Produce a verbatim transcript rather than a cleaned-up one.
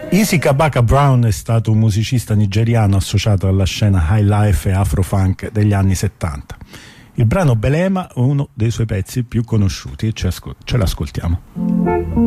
Isi Kabaka Brown è stato un musicista nigeriano associato alla scena high life e afro-funk degli anni settanta. Il brano Belema è uno dei suoi pezzi più conosciuti e ce l'ascoltiamo.